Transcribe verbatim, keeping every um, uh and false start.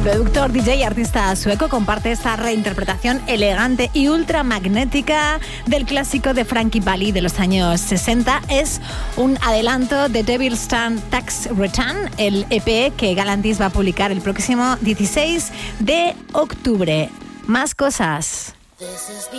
productor, D J y artista sueco, comparte esta reinterpretación elegante y ultramagnética del clásico de Frankie Valli de los años sesenta. Es un adelanto de Devil's Tongue Tax Return, el E P que Galantis va a publicar el próximo dieciséis de octubre. Más cosas.